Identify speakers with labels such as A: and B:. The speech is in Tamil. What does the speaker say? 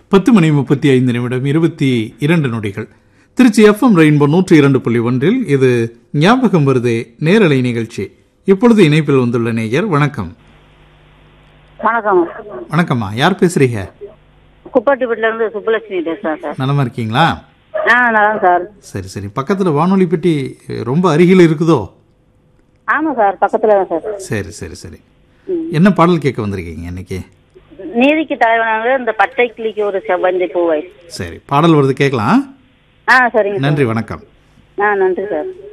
A: 10:35 22 நொடிகள். திருச்சி FM ரெயின்போ 102.1 இது ஞாபகம் வருதே நேரலை நிகழ்ச்சி. இப்பொழுது இணைப்பில் வந்துள்ள நேயர். வணக்கம்.
B: வணக்கம்.
A: வணக்கம்மா, யார் பேசுறீங்க?
B: குப்பாட்டிப்பட்டில இருந்து சுப்புலட்சுமி பேசுறேன் சார்.
A: நலமா இருக்கீங்களா?
B: நல்லா சார்.
A: சரி சரி. பக்கத்துல வானொலி பெட்டி ரொம்ப அருகில் இருக்குதோ?
B: ஆமா சார், பக்கத்துல தான் சார்.
A: சரி சரி சரி. என்ன பாடல் கேட்க வந்திருக்கீங்க இன்னைக்கு?
B: நீதிக்கு தலைவனாக இந்த பட்டை கிளிக்கு ஒரு செவ்வந்தி பூவை.
A: சரி, பாடல் வருது, கேட்கலாம்.
B: சரிங்க.
A: நன்றி, வணக்கம்.
B: நன்றி சார்.